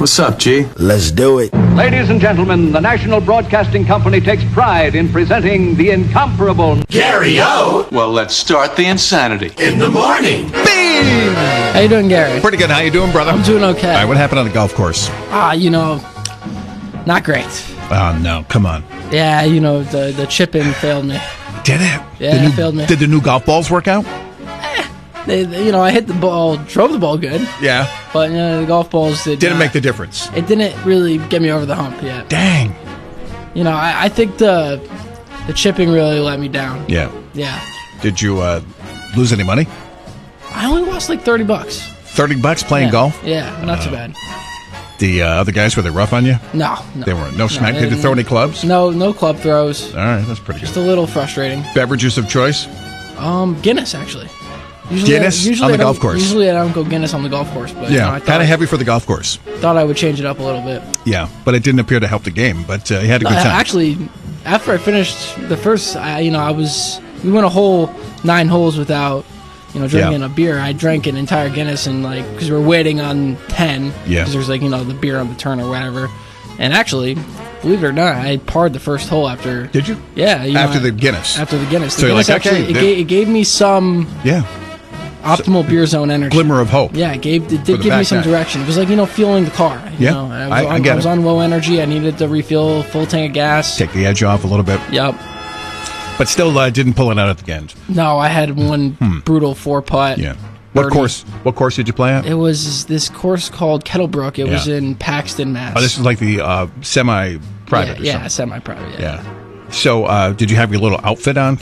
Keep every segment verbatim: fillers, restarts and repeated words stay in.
What's up, G? Let's do it. Ladies and gentlemen, the National Broadcasting Company takes pride in presenting the incomparable Gary-O. Well, let's start the insanity. In the morning. Bing! How you doing, Gary? Pretty good. How you doing, brother? I'm doing okay. All right, what happened on the golf course? Ah, you know, not great. Oh, no. Come on. Yeah, you know, the, the chip-in failed me. Did it? Yeah, the new, it failed me. Did the new golf balls work out? They, they, you know, I hit the ball, drove the ball good, Yeah. but you know, the golf balls did Didn't not- make the difference. It didn't really get me over the hump yet. Dang. You know, I, I think the the chipping really let me down. Yeah. Yeah. Did you uh, lose any money? I only lost like thirty bucks. thirty bucks playing Yeah. golf? Yeah, not too bad. The uh, other guys, were they rough on you? No, no. They weren't. No smack. they Did you throw any didn't- clubs? No, no club throws. All right, that's pretty Just good. a little frustrating. Beverages of choice? Um, Guinness actually. Usually Guinness I, usually on the I don't- golf course. Usually I don't go Guinness on the golf course, but you know, I Yeah, thought, kind of heavy for the golf course. thought I would change it up a little bit. Yeah, but it didn't appear to help the game. But uh, you had a good Uh, time. actually, after I finished the first, I, you know, I was we went a whole nine holes without, you know, drinking Yeah. a beer. I drank an entire Guinness and like because we were waiting on ten. Yeah. Because there's like you know the beer on the turn or whatever, and actually, believe it or not, I parred the first hole after. Did you? Yeah. You know, After I- the Guinness. After the Guinness. The So you're Guinness like, okay, actually, it, then- gave, it gave me some Yeah. optimal beer zone energy. Glimmer of hope. Yeah, it gave it For did the give me back some nine. direction. It was like you know fueling the car. You Yeah, know, I was, I- I on, get I was it. on low energy. I needed to refill full tank of gas. Take the edge off a little bit. Yep. But still uh, didn't pull it out at the end. No, I had one brutal four putt. Hmm. Yeah. What birdie. course? What course did you play at? It was this course called Kettlebrook. It was Yeah. in Paxton, Mass. Oh, this is like the uh, semi-private. yeah, or yeah, something. semi-private. Yeah. Yeah. So, uh, did you have your little outfit on?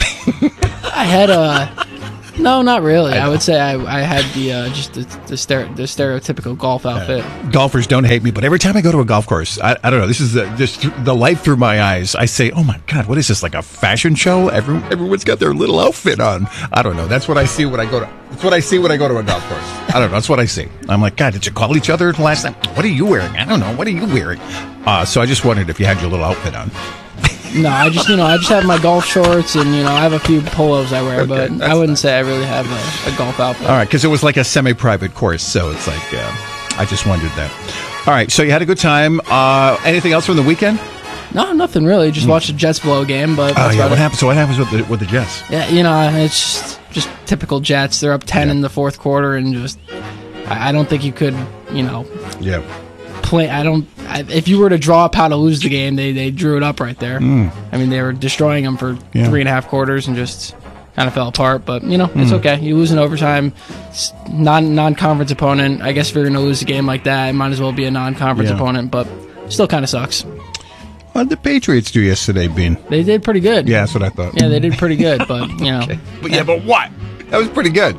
I had a. No, not really. I I, know. would say I, I had the uh, just the the, stere- the stereotypical golf outfit. Golfers don't hate me, but every time I go to a golf course, I, I don't know. This is the this th- the light through my eyes. I say, "Oh my God, what is this? Like a fashion show? Every, everyone's got their little outfit on." I don't know. That's what I see when I go to. That's what I see when I go to a golf course. I don't know. That's what I see. I'm like, God, did you call each other last night? What are you wearing? I don't know. What are you wearing? Uh, so I just wondered if you had your little outfit on. No, I just you know I just have my golf shorts and you know I have a few polos I wear, Okay, but that's I wouldn't say I really have a, a golf outfit. All right, because it was like a semi-private course, so it's like uh, I just wondered that. All right, so you had a good time. Uh, anything else from the weekend? No, nothing really. Just watched the Jets blow a game, but Oh that's yeah, about what it. happens? So what happens with the with the Jets? Yeah, you know, it's just, just typical Jets. They're up ten in the fourth quarter, and just I, I don't think you could, you know, Yeah. play. I don't. I, if you were to draw up how to lose the game, they they drew it up right there. I mean, they were destroying them for Yeah. three and a half quarters and just kind of fell apart. But you know, Hmm. it's okay. You lose in overtime. It's non non conference opponent. I guess if you're going to lose a game like that, it might as well be a non conference Yeah. opponent. But still, kind of sucks. What did the Patriots do yesterday, Bean? They did pretty good. Yeah, that's what I thought. Yeah, they did pretty good. But you know. But yeah, but what? That was pretty good.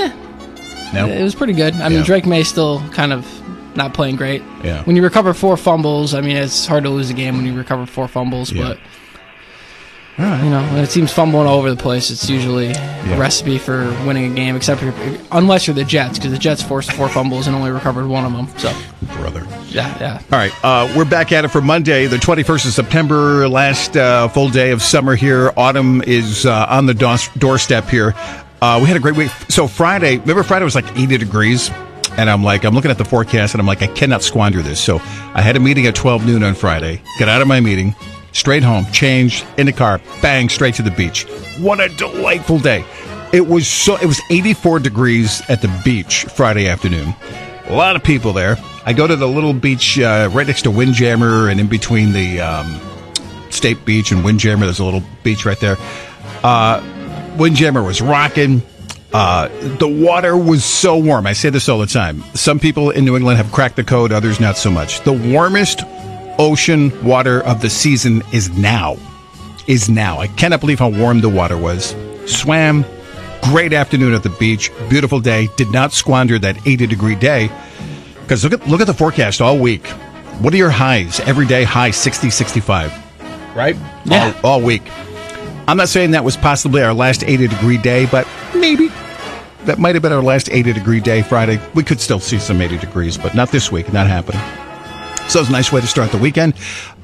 No? It was pretty good. I mean, Yeah. Drake May still kind of not playing great. Yeah. When you recover four fumbles, I mean, it's hard to lose a game when you recover four fumbles, Yeah. but you know, when it seems fumbling all over the place, it's usually a recipe for winning a game, except for, unless you're the Jets, because the Jets forced four fumbles and only recovered one of them. So, Brother. yeah, yeah. All right, uh, we're back at it for Monday, the twenty-first of September, last uh, full day of summer here. Autumn is uh, on the dos- doorstep here. Uh, we had a great week. So Friday, remember Friday was like eighty degrees? And I'm like, I'm looking at the forecast, and I'm like, I cannot squander this. So I had a meeting at twelve noon on Friday, got out of my meeting, straight home, changed, in the car, bang, straight to the beach. What a delightful day. It was so. It was eighty-four degrees at the beach Friday afternoon. A lot of people there. I go to the little beach uh, right next to Windjammer, and in between the um, State Beach and Windjammer, there's a little beach right there. Uh, Windjammer was rocking. Uh, the water was so warm. I say this all the time. Some people in New England have cracked the code, others not so much. The warmest ocean water of the season is now. Is now. I cannot believe how warm the water was. Swam. Great afternoon at the beach. Beautiful day. Did not squander that eighty degree day. Because look at look at the forecast all week. What are your highs? Every day high sixty, sixty-five. Right? Yeah. All, all week. I'm not saying that was possibly our last eighty degree day, but maybe that might have been our last eighty degree day Friday. We could still see some eighty degrees, but not this week. Not happening. So it was a nice way to start the weekend.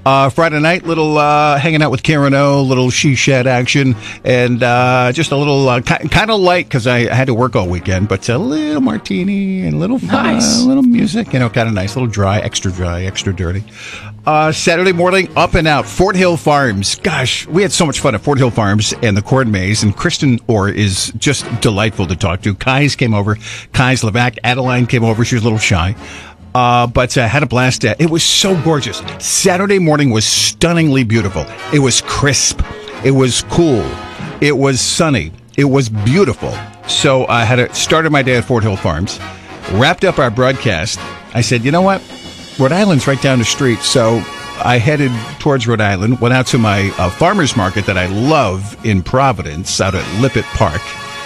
Uh, Friday night, little uh, hanging out with Karen O, little she shed action, and uh, just a little uh, ki- kind of light because I had to work all weekend, but a little martini and a little fun, Nice. a little music, you know, kind of nice, little dry, extra dry, extra dirty. Uh, Saturday morning, up and out, Fort Hill Farms. Gosh, we had so much fun at Fort Hill Farms and the corn maze, and Kristen Orr is just delightful to talk to. Kai's came over, Kai's Levac, Adeline came over, she was a little shy. Uh, but uh, had a blast. At, it was so gorgeous. Saturday morning was stunningly beautiful. It was crisp. It was cool. It was sunny. It was beautiful. So I had a, started my day at Fort Hill Farms, wrapped up our broadcast. I said, you know what? Rhode Island's right down the street. So I headed towards Rhode Island, went out to my uh, farmer's market that I love in Providence out at Lippet Park.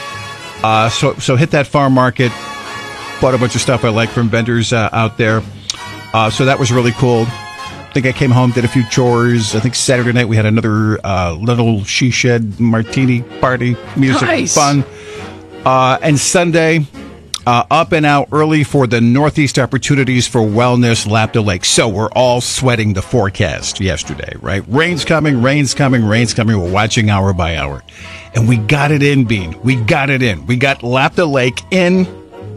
Uh, so, so hit that farm market. Bought a bunch of stuff I like from vendors uh, out there. Uh, so that was really cool. I think I came home, did a few chores. I think Saturday night we had another uh, little she shed martini party, music, Nice. fun. Uh, and Sunday, uh, up and out early for the Northeast Opportunities for Wellness Lapta Lake. So we're all sweating the forecast yesterday, right? Rain's coming, rain's coming, rain's coming. We're watching hour by hour. And we got it in, Bean. We got it in. We got Lapta Lake in.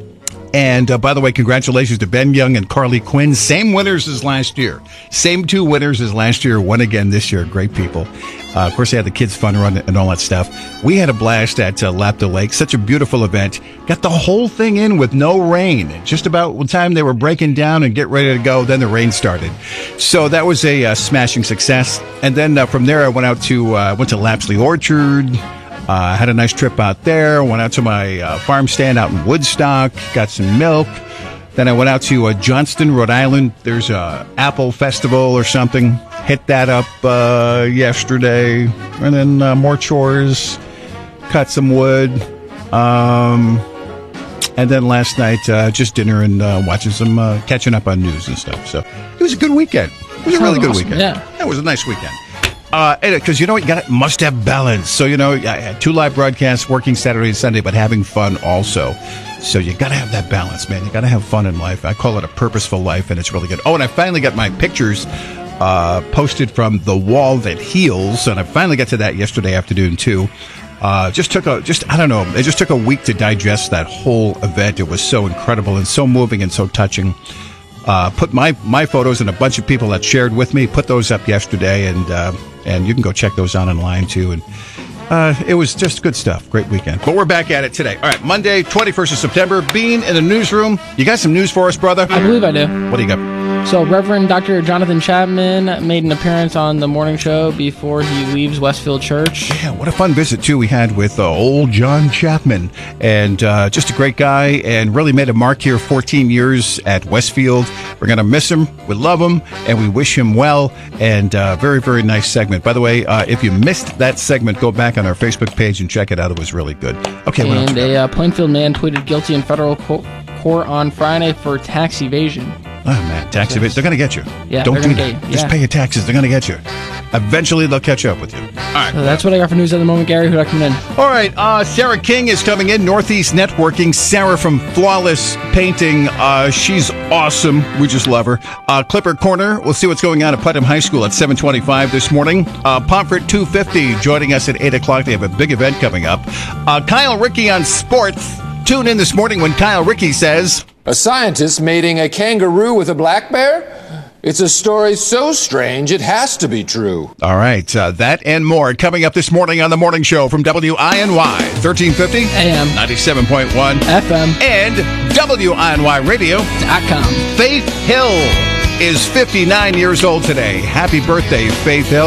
And uh, by the way, congratulations to Ben Young and Carly Quinn. Same winners as last year. Same two winners as last year. Won again this year. Great people. Uh, of course, they had the kids' fun run and all that stuff. We had a blast at uh, Lapta Lake. Such a beautiful event. Got the whole thing in with no rain. Just about the time they were breaking down and get ready to go, then the rain started. So that was a uh, smashing success. And then uh, from there, I went out to uh, went to Lapsley Orchard. Uh, had a nice trip out there. Went out to my uh, farm stand out in Woodstock. Got some milk. Then I went out to uh, Johnston, Rhode Island. There's a apple festival or something. Hit that up uh, yesterday. And then uh, more chores. Cut some wood. Um, and then last night, uh, just dinner and uh, watching some, uh, catching up on news and stuff. So it was a good weekend. It was a really good Awesome, weekend. yeah. It was a nice weekend. Uh, because you know what, you got must have balance. So you know, I had two live broadcasts, working Saturday and Sunday, but having fun also. So you got to have that balance, man. You got to have fun in life. I call it a purposeful life, and it's really good. Oh, and I finally got my pictures uh, posted from The Wall That Heals, and I finally got to that yesterday afternoon too. Uh, just took a just I don't know. It just took a week to digest that whole event. It was so incredible and so moving and so touching. Uh, put my, my photos and a bunch of people that shared with me, put those up yesterday, and uh, and you can go check those out online too. And uh, it was just good stuff. Great weekend. But we're back at it today. All right, Monday, twenty-first of September. Bean in the newsroom. You got some news for us, brother? I believe I do. What do you got? So, Reverend Doctor Jonathan Chapman made an appearance on the morning show before he leaves Westfield Church. Yeah, what a fun visit, too, we had with uh, old John Chapman. And uh, just a great guy and really made a mark here, fourteen years at Westfield. We're going to miss him. We love him, and we wish him well. And uh, very, very nice segment. By the way, uh, if you missed that segment, go back on our Facebook page and check it out. It was really good. Okay, what else? And a uh, Plainfield man pleaded guilty in federal co- court on Friday for tax evasion. Oh, man, tax evasion. They're going to get you. Yeah, Don't they're do gonna that. get you. Just Yeah. pay your taxes. They're going to get you. Eventually, they'll catch up with you. All right. So that's what I got for news at the moment, Gary. Who do I come in? All right, uh, Sarah King is coming in, Northeast Networking. Sarah from Flawless Painting. Uh, she's awesome. We just love her. Uh, Clipper Corner, we'll see what's going on at Putnam High School at seven twenty-five this morning. Uh, Pomfret two fifty joining us at eight o'clock. They have a big event coming up. Uh, Kyle Rickey on sports. Tune in this morning when Kyle Rickey says... A scientist mating a kangaroo with a black bear? It's a story so strange it has to be true. All right, uh, that and more coming up this morning on The Morning Show from W I N Y, thirteen fifty A M. ninety-seven point one F M. and W I N Y radio dot com. Faith Hill is fifty-nine years old today. Happy birthday, Faith Hill.